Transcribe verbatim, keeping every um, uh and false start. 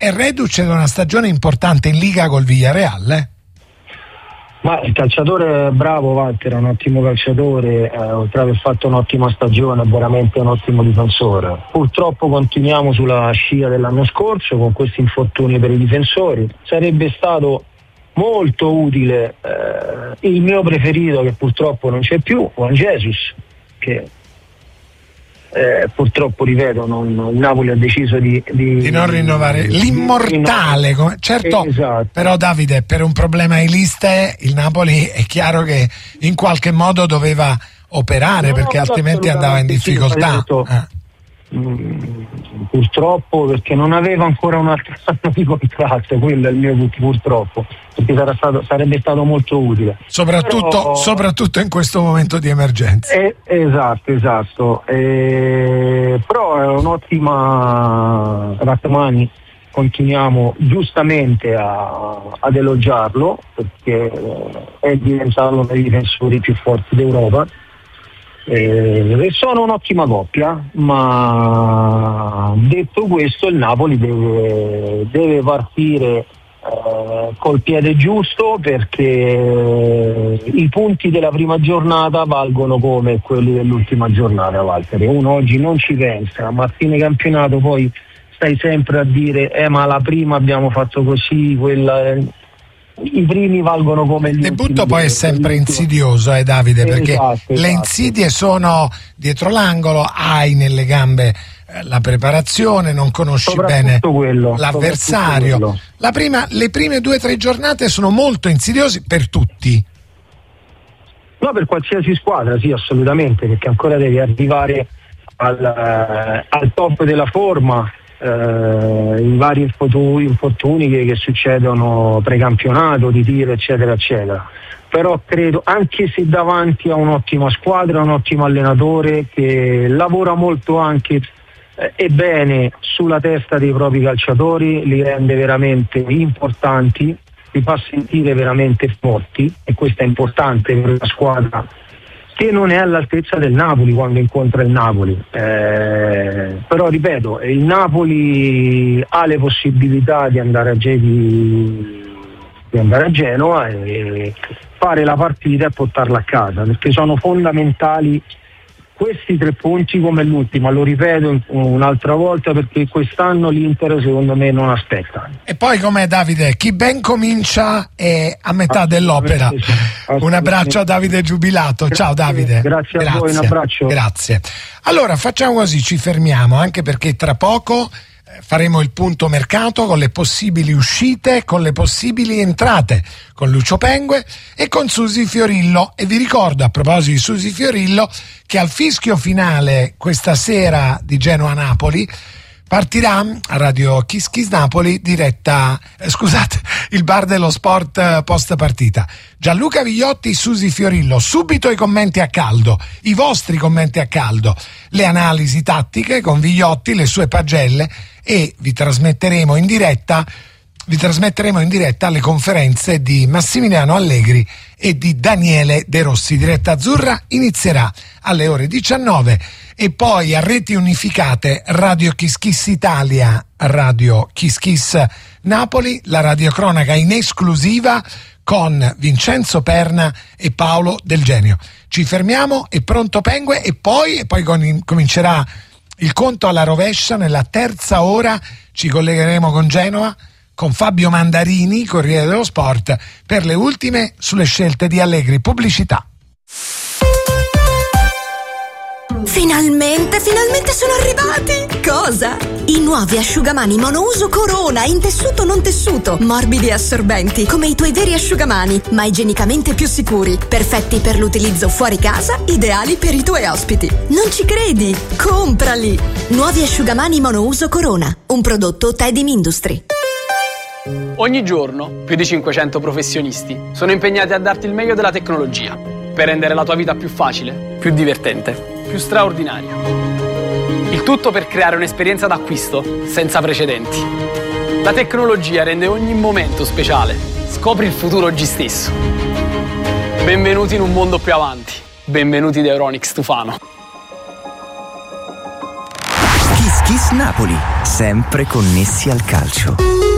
è reduce da una stagione importante in Liga col Villarreal, eh? Ma il calciatore è bravo, Walter, è un ottimo calciatore, eh, oltre ad aver fatto un'ottima stagione, è veramente un ottimo difensore. Purtroppo continuiamo sulla scia dell'anno scorso con questi infortuni per i difensori. Sarebbe stato molto utile eh, il mio preferito, che purtroppo non c'è più, Juan Jesus, che eh, purtroppo, ripeto, non, il Napoli ha deciso di, di, di non rinnovare l'immortale, come, certo, esatto. Però Davide, per un problema di liste il Napoli è chiaro che in qualche modo doveva operare, no, perché altrimenti andava in difficoltà. Sì, eh. Mm, purtroppo, perché non aveva ancora un altro anno di contratto, quello è il mio purtroppo, perché sarà stato, sarebbe stato molto utile, soprattutto, Però, soprattutto in questo momento di emergenza. Eh, esatto, esatto. Eh, però è un'ottima Rachmani, continuiamo giustamente a, ad elogiarlo, perché è diventato uno dei difensori più forti d'Europa. Eh, sono un'ottima coppia, ma detto questo il Napoli deve, deve partire eh, col piede giusto, perché i punti della prima giornata valgono come quelli dell'ultima giornata, Walter. Uno oggi non ci pensa, ma a fine campionato poi stai sempre a dire eh ma la prima abbiamo fatto così, quella... I primi valgono come gli il debutto poi è sempre insidioso, eh Davide, perché esatto, esatto. Le insidie sono dietro l'angolo, hai nelle gambe eh, la preparazione, non conosci bene quello, l'avversario. Quello. La prima, le prime due o tre giornate sono molto insidiosi per tutti. No, per qualsiasi squadra, sì, assolutamente, perché ancora devi arrivare al, uh, al top della forma. Uh, i vari infortuni, infortuni che, che succedono precampionato, di tiro, eccetera eccetera. Però credo, anche se davanti a un'ottima squadra, un ottimo allenatore che lavora molto anche eh, e bene sulla testa dei propri calciatori, li rende veramente importanti, li fa sentire veramente forti, e questo è importante per una squadra che non è all'altezza del Napoli quando incontra il Napoli, eh, però ripeto, il Napoli ha le possibilità di andare a, Ge- di, di andare a Genova e fare la partita e portarla a casa, perché sono fondamentali questi tre punti come l'ultima, lo ripeto un'altra volta, perché quest'anno l'Inter secondo me non aspetta. E poi com'è, Davide? Chi ben comincia è a metà dell'opera. Sì, un abbraccio a Davide Giubilato. Grazie, ciao Davide. Grazie a grazie. voi, un abbraccio. Grazie. Allora facciamo così, ci fermiamo, anche perché tra poco faremo il punto mercato con le possibili uscite, con le possibili entrate, con Lucio Pengue e con Susi Fiorillo. E vi ricordo, a proposito di Susi Fiorillo, che al fischio finale questa sera di Genoa-Napoli partirà a Radio Kiss Kiss Napoli diretta, eh, scusate, il bar dello sport post partita. Gianluca Vigliotti, Susi Fiorillo, subito i commenti a caldo, i vostri commenti a caldo, le analisi tattiche con Vigliotti, le sue pagelle, e vi trasmetteremo in diretta vi trasmetteremo in diretta le conferenze di Massimiliano Allegri e di Daniele De Rossi. Diretta azzurra inizierà alle ore diciannove e poi a reti unificate Radio Kiss Kiss Italia, Radio Kiss Kiss Napoli, la radiocronaca in esclusiva con Vincenzo Perna e Paolo Del Genio. Ci fermiamo, è pronto Pengue e poi, e poi con, comincerà il conto alla rovescia. Nella terza ora ci collegheremo con Genova, con Fabio Mandarini, Corriere dello Sport, per le ultime sulle scelte di Allegri. Pubblicità. Finalmente, finalmente sono arrivati! Cosa? I nuovi asciugamani monouso Corona in tessuto non tessuto, morbidi e assorbenti, come i tuoi veri asciugamani, ma igienicamente più sicuri, perfetti per l'utilizzo fuori casa, ideali per i tuoi ospiti. Non ci credi? Comprali! Nuovi asciugamani monouso Corona, un prodotto Tedim Industry. Ogni giorno più di cinquecento professionisti sono impegnati a darti il meglio della tecnologia per rendere la tua vita più facile, più divertente, più straordinaria. Il tutto per creare un'esperienza d'acquisto senza precedenti. La tecnologia rende ogni momento speciale. Scopri il futuro oggi stesso. Benvenuti in un mondo più avanti. Benvenuti da Euronics Tufano. Kiss Kiss Napoli, sempre connessi al calcio.